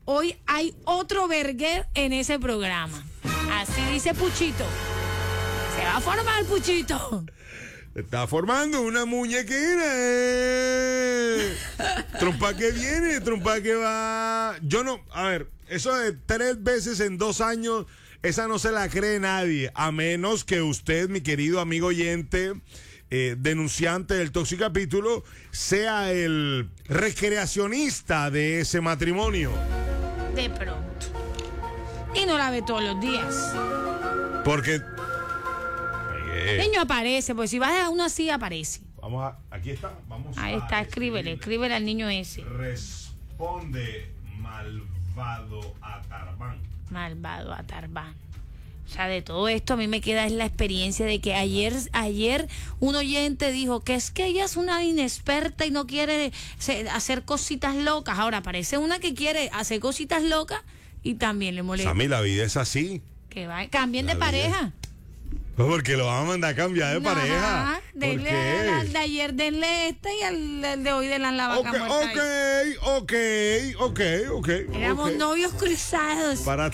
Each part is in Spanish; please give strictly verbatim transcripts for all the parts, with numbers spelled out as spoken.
hoy hay otro Berger en ese programa. Así dice Puchito. Se va a formar, Puchito. Está formando una muñequera. Eh. Trompa que viene, trompa que va. Yo no, a ver, eso de tres veces en dos años, esa no se la cree nadie, a menos que usted, mi querido amigo oyente, eh, denunciante del Toxicapítulo, sea el recreacionista de ese matrimonio. De pronto. Y no la ve todos los días. Porque el niño aparece, pues si vas a uno así, aparece. Vamos a, aquí está, vamos Ahí a está, escríbele, escríbele al niño ese. Responde malvado Atarbán. Malvado Atarbán. O sea, de todo esto a mí me queda es la experiencia de que ayer, ayer un oyente dijo que es que ella es una inexperta y no quiere se, hacer cositas locas. Ahora aparece una que quiere hacer cositas locas y también le molesta. A mí la vida es así. Que va, cambien La de vida. pareja. Porque lo van a mandar a cambiar de Ajá, pareja. ¿Por denle qué? al de ayer, denle este y al, al de hoy de la vaca Ok, muerta ahí. ok, ok, ok, ok. Éramos ok. novios cruzados. Para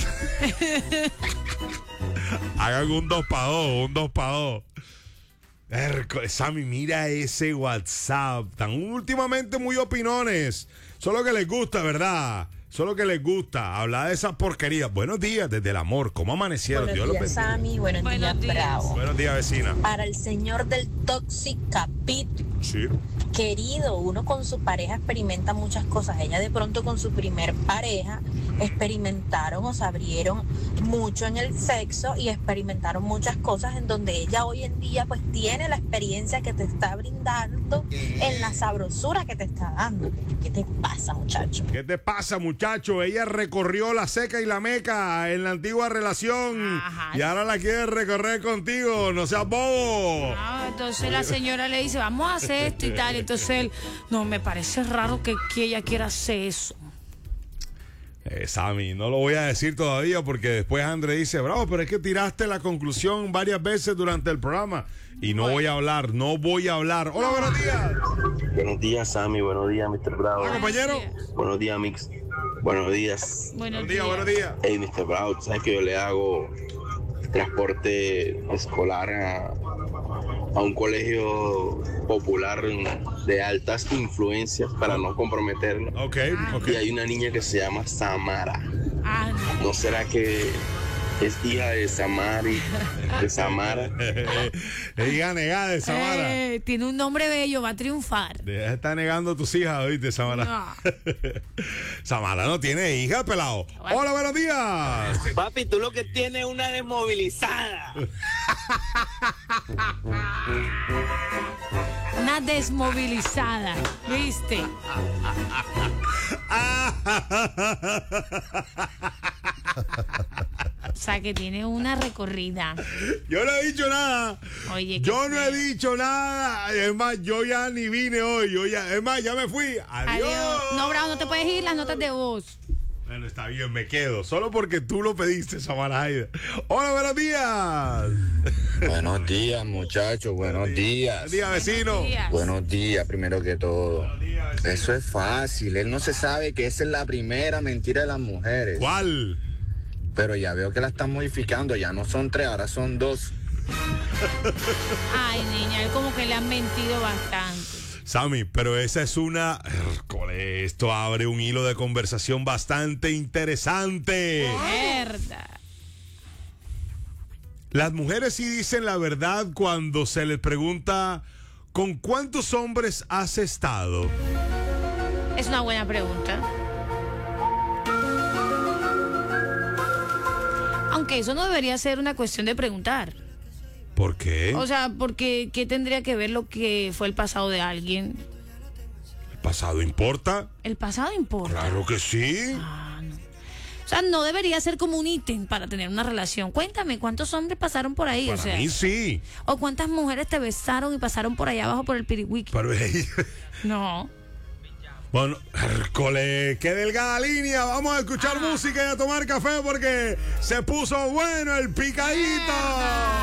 hagan un dos para dos, un dos para dos. Hércules, Sammy, mira ese WhatsApp. Tan últimamente muy opinones. Solo que les gusta, ¿verdad? Solo que les gusta hablar de esas porquerías. Buenos días desde el amor. ¿Cómo amanecieron? Buenos Dios los días, bendiga. Sammy. Buenos, Buenos días, días. Bravo. Buenos días, vecina. Para el señor del Toxicapítulo, Sí. querido, uno con su pareja experimenta muchas cosas. Ella de pronto con su primer pareja experimentaron o se abrieron mucho en el sexo y experimentaron muchas cosas en donde ella hoy en día pues tiene la experiencia que te está brindando en la sabrosura que te está dando. ¿Qué te pasa, muchacho? ¿Qué te pasa, muchacho? Ella recorrió la seca y la meca en la antigua relación. Ajá. Y ahora la quiere recorrer contigo. No seas bobo. Ah, entonces la señora le dice, vamos a hacer esto y tal. Entonces él, no, me parece raro que, que ella quiera hacer eso. Eh, Sammy, no lo voy a decir todavía porque después André dice, bravo, pero es que tiraste la conclusión varias veces durante el programa. Y no voy a hablar, no voy a hablar. Hola, buenos días. Buenos días, Sammy. Buenos días, mister Bravo. Hola, compañero. Buenos días, Mix. Buenos días. Buenos Buenos días, buenos días. Hey, mister Bravo, ¿tú sabes que yo le hago transporte escolar a, a un colegio popular de altas influencias para no comprometerlo? Ok, ok. Y hay una niña que se llama Samara. Ah, no. ¿No será que es hija de Samari, de Samara? Es hija negada de Samara. Eh, tiene un nombre bello, va a triunfar. Deja de estar negando a tus hijas, ¿oíste, Samara? No. Samara no tiene hija, pelado. Hola, buenos días. Papi, tú lo que tienes es una desmovilizada. Una desmovilizada, ¿viste? O sea, que tiene una recorrida. Yo no he dicho nada. Oye, qué yo no he feo. dicho nada. Es más, yo ya ni vine hoy. Yo ya, es más, ya me fui. Adiós. Adiós. No, Bravo, no te puedes ir las notas de voz. Bueno, está bien, me quedo. Solo porque tú lo pediste, Samara Aida. Hola, buenos días. Buenos días, muchachos, buenos días. Buenos días, vecino. Buenos días. Buenos días, primero que todo. Eso es fácil, él no se sabe que esa es la primera mentira de las mujeres. ¿Cuál? Pero ya veo que la están modificando, ya no son tres, ahora son dos. Ay, niña, él como que le han mentido bastante. Sammy, pero esa es una... Hércules, esto abre un hilo de conversación bastante interesante. Verdad. Las mujeres sí dicen la verdad cuando se les pregunta ¿con cuántos hombres has estado? Es una buena pregunta. Aunque eso no debería ser una cuestión de preguntar. ¿Por qué? O sea, porque ¿qué tendría que ver lo que fue el pasado de alguien? ¿El pasado importa? El pasado importa. Claro que sí. Ah, no. O sea, no debería ser como un ítem para tener una relación. Cuéntame, ¿cuántos hombres pasaron por ahí? Para o sea, mí sí. ¿o cuántas mujeres te besaron y pasaron por allá abajo por el pirihuiqui? Pero, No. bueno, Hércules, qué delgada línea. Vamos a escuchar música y a tomar café porque se puso bueno el picadito.